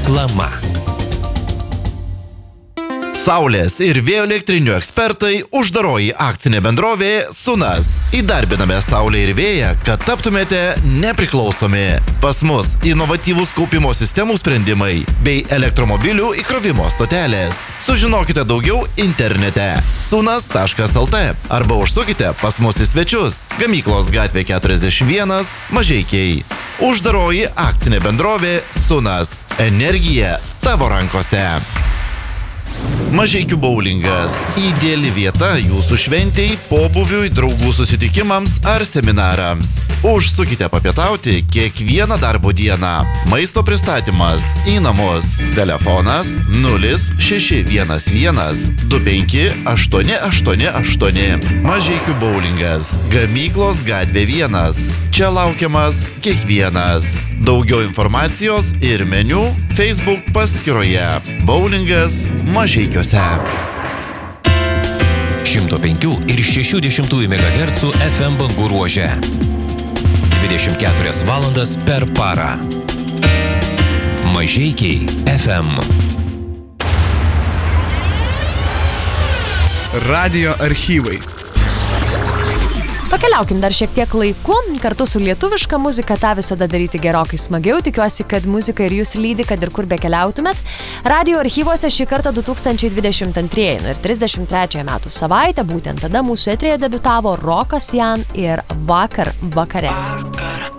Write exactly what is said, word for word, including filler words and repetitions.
Reklama. Saulės ir vėjo elektrinių ekspertai, uždaroji akcinė bendrovė Sunas. Įdarbiname saulę ir vėją, kad taptumėte nepriklausomi. Pas mus inovatyvūs kaupimo sistemų sprendimai bei elektromobilių įkrovimo stotelės. Sužinokite daugiau internete sunas taškas lt arba užsukite pas mus į svečius. Gamyklos gatvė keturiasdešimt vienas, Mažeikiai. Uždaroji akcinė bendrovė Sunas. Energija tavo rankose. Mažeikių boulingas – ideali vieta jūsų šventei, pobūviui, draugų susitikimams ar seminarams. Užsukite papietauti kiekvieną darbo dieną. Maisto pristatymas į namus. Telefonas nulis šeši vienas vienas du penki aštuoni aštuoni aštuoni. Mažeikių boulingas. Gamyklos gatvė vienas. Čia laukiamas kiekvienas. Daugiau informacijos ir meniu Facebook paskyroje. Boulingas Mažeikiuose. šimto penkių ir šešių dešimtųjų megahercų F M bangų ruože. dvidešimt keturias valandas per parą. Mažeikiai F M. Radijo archyvai. Pakeliaukim dar šiek tiek laiku, kartu su lietuviška muzika, tą visada daryti gerokai smagiau. Tikiuosi, kad muzika ir jūs lydi, kad ir kur bekeliautumėt. Radio archyvuose šį kartą du tūkstančiai dvidešimt antrieji ir trisdešimt trečiąją metų savaitę, būtent tada mūsų eteryje debiutavo Rokas Jan ir Vakar vakare.